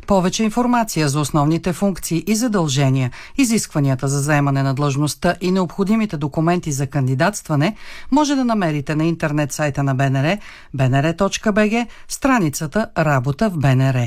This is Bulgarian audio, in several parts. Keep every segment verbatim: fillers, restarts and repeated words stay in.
Повече информация за основните функции и задължения, изискванията за заемане на длъжността и необходимите документи за кандидатстване може да намерите на интернет сайта на БНР, бнр точка бг, страницата Работа в БНР.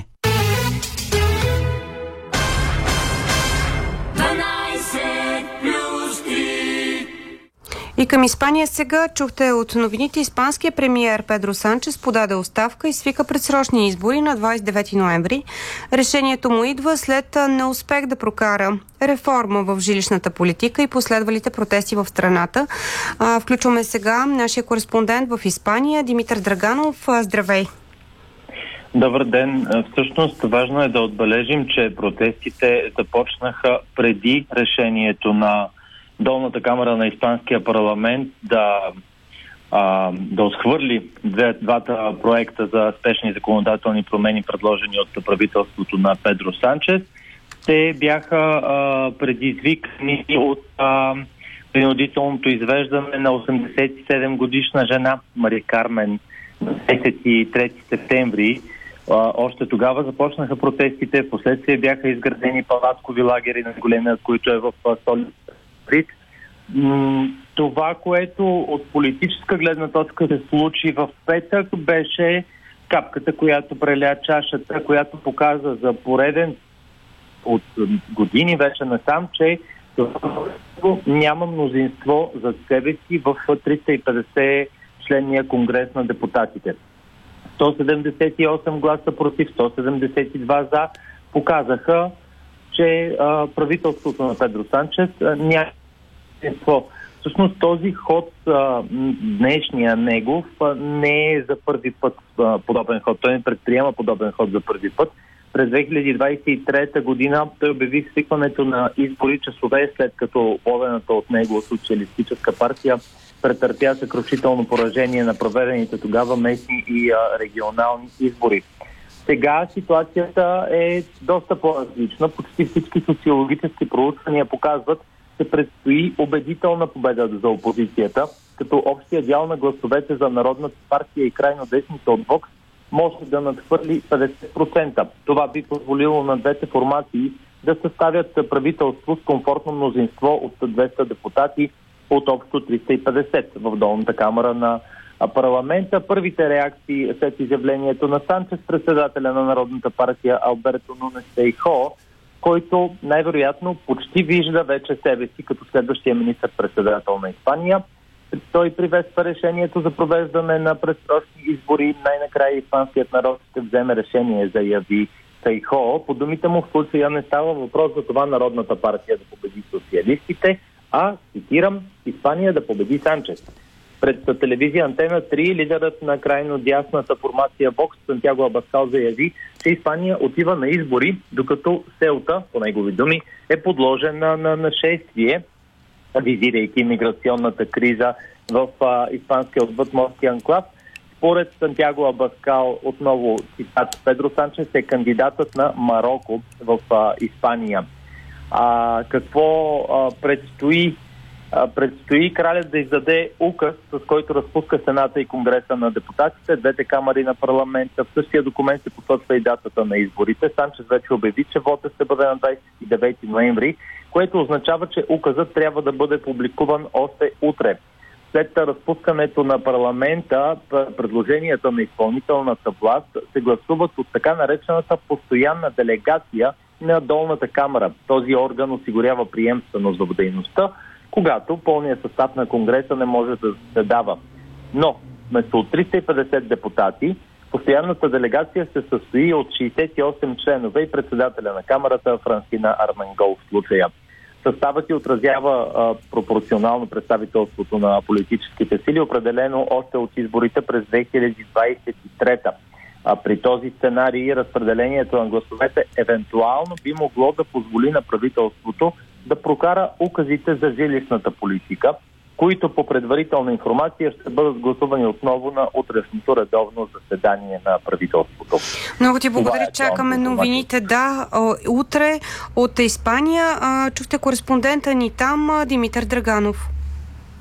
И към Испания сега чухте от новините. Испанският премиер Педро Санчес подаде оставка и свика предсрочни избори на двадесет и девети ноември. Решението му идва след неуспех да прокара реформа в жилищната политика и последвалите протести в страната. А, включваме сега нашия кореспондент в Испания Димитър Драганов. Здравей! Добър ден. Всъщност важно е да отбележим, че протестите започнаха преди решението на Долната камара на Испанския парламент да, а, да отхвърли две, двата проекта за спешни законодателни промени, предложени от правителството на Педро Санчес. Те бяха а, предизвикани от а, принудителното извеждане на осемдесет и седем годишна жена Мари Кармен на двадесет и трети септември. А, още тогава започнаха протестите, в последствие бяха изградени палаткови лагери, на големият, които е в столицата. Това, което от политическа гледна точка се случи в петък, беше капката, която преля чашата, която показа за пореден от години вече насам, че няма мнозинство за себе си в триста и петдесет членния конгрес на депутатите. сто седемдесет и осем гласа против, сто седемдесет и два за показаха, че а, правителството на Педро Санчес а, няма мнозинство. Всъщност този ход, а, днешния негов, а, не е за първи път а, подобен ход. Той не предприема подобен ход за първи път. През две хиляди двадесет и трета година той обяви свикването на избори часове, след като водената от него социалистическа партия претърпя съкрушително поражение на проведените тогава местни и а, регионални избори. Сега ситуацията е доста по-различна. Почти всички социологически проучвания показват, че предстои убедителна победа за опозицията, като общия дял на гласовете за Народната партия и крайно десните от Вокс може да надхвърли петдесет процента. Това би позволило на двете формации да съставят правителство с комфортно мнозинство от двеста депутати от общо триста и петдесет в долната камара на парламента. Първите реакции след изявлението на Санчес, председателя на Народната партия Алберто Нунес Фейхоа, който най-вероятно почти вижда вече себе си като следващия министър-председател на Испания. Той приветства решението за провеждане на предсрочни избори. Най-накрая испанският народ ще вземе решение, заяви Фейхоа. По думите му в случая не става въпрос за това Народната партия да победи социалистите, а, цитирам, Испания да победи Санчес. Пред телевизия Антена три лидерът на крайно дясната формация Вокс Сантяго Абаскал заяви, че Испания отива на избори, докато Селта, по негови думи, е подложена на нашествие, визирайки миграционната криза в а, испанския отвъдморски анклав. Според Сантяго Абаскал, отново цитат, Педро Санчес е кандидатът на Мароко в а, Испания. А, какво а, предстои? Предстои кралят да издаде указ, с който разпуска Сената и Конгреса на депутатите, двете камари на парламента. В същия документ се посочва и датата на изборите. Санчес вече обяви, че вотът ще бъде на двадесет и девети ноември, което означава, че указът трябва да бъде публикуван още утре. След разпускането на парламента, предложенията на изпълнителната власт се гласуват от така наречената постоянна делегация на долната камара. Този орган осигурява приемственост в дейността, когато пълният състав на Конгреса не може да се дава. Но вместо от триста и петдесет депутати, постоянната делегация се състои от шейсет и осем членове и председателя на камарата Франсина Арменгол в случая. Съставът и отразява а, пропорционално представителството на политическите сили, определено още от изборите през две хиляди двадесет и трета. А при този сценарий разпределението на гласовете евентуално би могло да позволи на правителството да прокара указите за жилищната политика, които по предварителна информация ще бъдат гласувани отново на утрешното редовно заседание на правителството. Много ти благодаря. Е Чакаме новините. Да, утре от Испания. Чухте кореспондента ни там, Димитър Драганов.